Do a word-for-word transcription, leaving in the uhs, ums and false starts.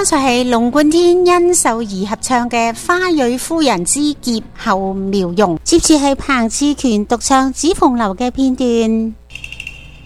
剛才係龍貫天甄秀儀合唱嘅《花蕊夫人之劫後妙用》，接住係彭志權獨唱《紫鳳樓》嘅片段。